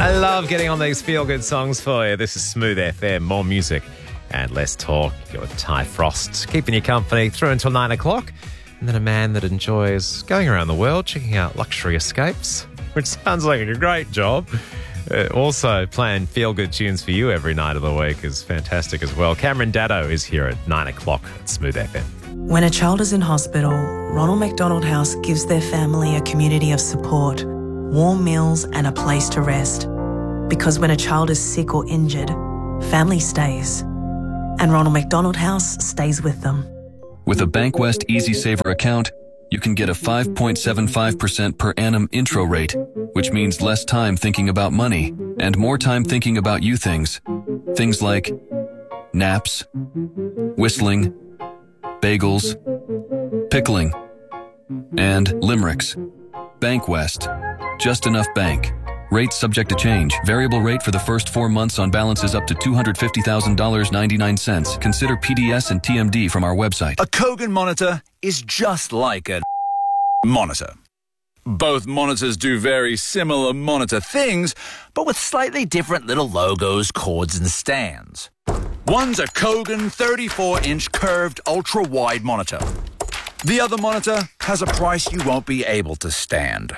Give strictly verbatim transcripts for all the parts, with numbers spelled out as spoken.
I love getting on these feel-good songs for you. This is Smooth F M. More music and less talk. You're with Ty Frost, keeping you company through until nine o'clock. And then a man that enjoys going around the world, checking out luxury escapes, which sounds like a great job. Uh, also playing feel-good tunes for you every night of the week is fantastic as well. Cameron Daddo is here at nine o'clock at Smooth F M. When a child is in hospital, Ronald McDonald House gives their family a community of support, warm meals and a place to rest. Because when a child is sick or injured, family stays. And Ronald McDonald House stays with them. With a Bankwest Easy Saver account, you can get a five point seven five percent per annum intro rate, which means less time thinking about money and more time thinking about you things. Things like naps, whistling, bagels, pickling, and limericks. Bankwest. Just enough bank. Rates subject to change. Variable rate for the first four months on balances up to two hundred fifty thousand dollars and ninety-nine cents. Consider P D S and T M D from our website. A Kogan monitor is just like a monitor. Both monitors do very similar monitor things, but with slightly different little logos, cords, and stands. One's a Kogan thirty-four inch curved ultra-wide monitor. The other monitor has a price you won't be able to stand.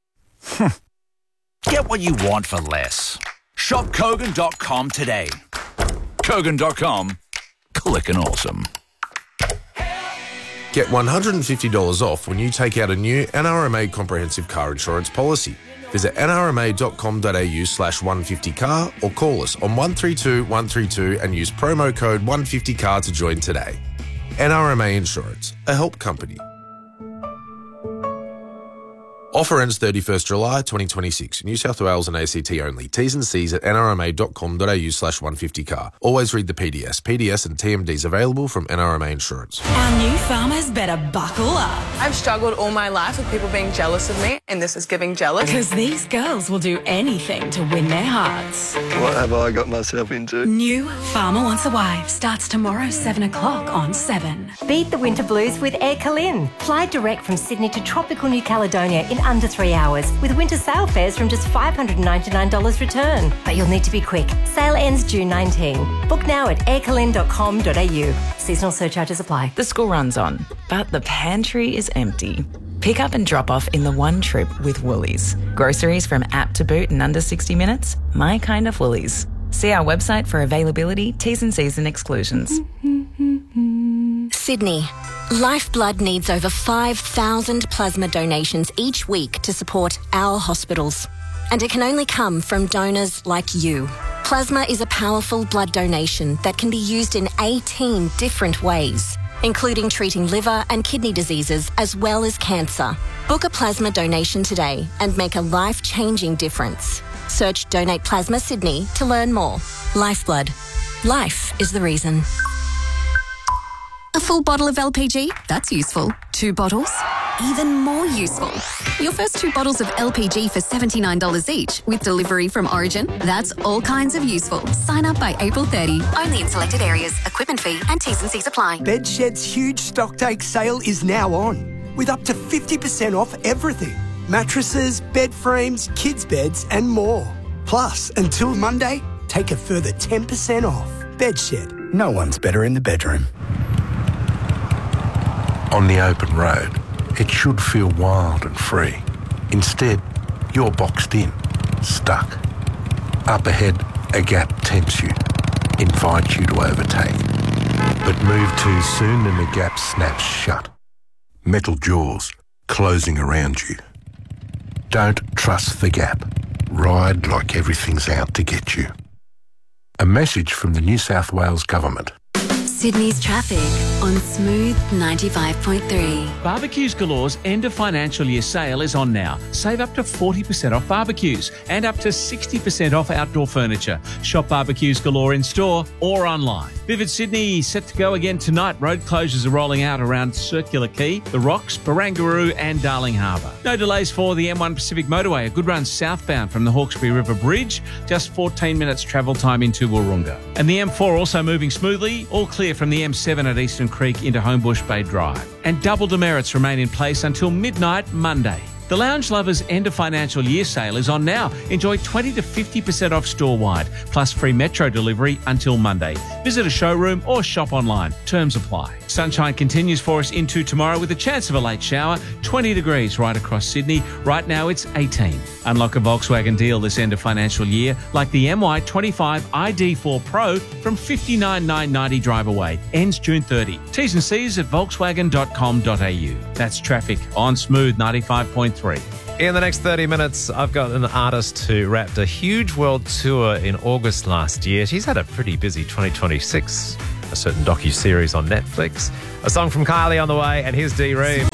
Get what you want for less. Shop Kogan dot com today. Kogan dot com. Clickin' awesome. Get one hundred fifty dollars off when you take out a new N R M A comprehensive car insurance policy. Visit N R M A dot com dot A U slash one fifty car or call us on one three two one three two and use promo code one fifty car to join today. N R M A Insurance, a help company. Offer ends thirty-first July twenty twenty-six. New South Wales and A C T only. T's and C's at N R M A dot com dot A U slash one fifty car. Always read the P D S. P D S and T M Ds available from N R M A Insurance. Our new farmers better buckle up. I've struggled all my life with people being jealous of me, and this is giving jealous. Because these girls will do anything to win their hearts. What have I got myself into? New Farmer Wants a Wife starts tomorrow, seven o'clock on seven. Beat the winter blues with Air Calin. Fly direct from Sydney to tropical New Caledonia in under three hours with winter sail fares from just five hundred ninety-nine dollars return. But you'll need to be quick. Sale ends June nineteenth. Book now at air calin dot com dot A U. Seasonal surcharges apply. The school runs on, but the pantry is empty. Pick up and drop off in the one trip with Woolies. Groceries from app to boot in under sixty minutes. My kind of Woolies. See our website for availability, T's and C's and exclusions. Sydney. Lifeblood needs over five thousand plasma donations each week to support our hospitals. And it can only come from donors like you. Plasma is a powerful blood donation that can be used in eighteen different ways, including treating liver and kidney diseases as well as cancer. Book a plasma donation today and make a life-changing difference. Search Donate Plasma Sydney to learn more. Lifeblood. Life is the reason. A full bottle of L P G? That's useful. Two bottles? Even more useful. Your first two bottles of L P G for seventy-nine dollars each with delivery from Origin? That's all kinds of useful. Sign up by April thirtieth. Only in selected areas. Equipment fee and T's and C's apply. Bedshed's huge stocktake sale is now on, with up to fifty percent off everything. Mattresses, bed frames, kids' beds and more. Plus, until Monday, take a further ten percent off. Bedshed. No one's better in the bedroom. On the open road, it should feel wild and free. Instead, you're boxed in, stuck. Up ahead, a gap tempts you, invites you to overtake. But move too soon and the gap snaps shut. Metal jaws closing around you. Don't trust the gap. Ride like everything's out to get you. A message from the New South Wales Government. Sydney's traffic on Smooth ninety-five point three. Barbecues Galore's end of financial year sale is on now. Save up to forty percent off barbecues and up to sixty percent off outdoor furniture. Shop Barbecues Galore in store or online. Vivid Sydney set to go again tonight. Road closures are rolling out around Circular Quay, The Rocks, Barangaroo and Darling Harbour. No delays for the M one Pacific Motorway, a good run southbound from the Hawkesbury River Bridge. Just fourteen minutes travel time into Wahroonga. And the M four also moving smoothly, all clear from the M seven at Eastern Creek into Homebush Bay Drive. And double demerits remain in place until midnight Monday. The The Lounge Lovers End of Financial Year sale is on now. Enjoy twenty to fifty percent off store-wide, plus free metro delivery until Monday. Visit a showroom or shop online. Terms apply. Sunshine continues for us into tomorrow with a chance of a late shower. twenty degrees right across Sydney. Right now it's eighteen. Unlock a Volkswagen deal this end of financial year, like the M Y twenty-five I D four Pro from fifty-nine thousand nine hundred ninety drive away. Ends June thirtieth. T's and C's at volkswagen dot com dot a u. That's traffic on Smooth ninety-five point three. In the next thirty minutes, I've got an artist who wrapped a huge world tour in August last year. She's had a pretty busy twenty twenty-six, a certain docu-series on Netflix. A song from Kylie on the way, and here's D-Ream.